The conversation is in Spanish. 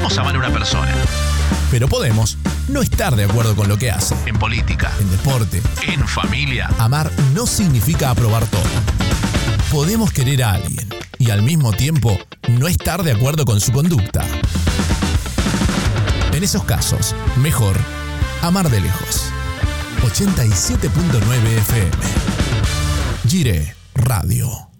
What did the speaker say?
podemos amar a una persona. Pero podemos no estar de acuerdo con lo que hace. En política, En deporte, en familia. amar no significa aprobar todo. Podemos querer a alguien y al mismo tiempo no estar de acuerdo con su conducta. En esos casos, mejor amar de lejos. 87.9 FM. Gire Radio.